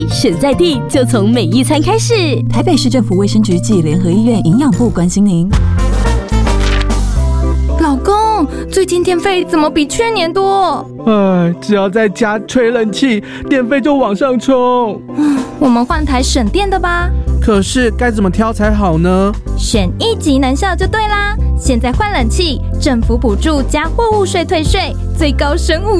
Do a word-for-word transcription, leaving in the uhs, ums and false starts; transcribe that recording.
选在地就从每一餐开始。 台北市政府卫生局暨联合医院营养部关心您。 老公，最近电费怎么比去年多？ 哎，只要在家吹冷气，电费就往上冲。 我们换台省电的吧。 可是该怎么挑才好呢？ 选一级能效就对啦。现在换冷气，政府补助加货物税退税，最高省五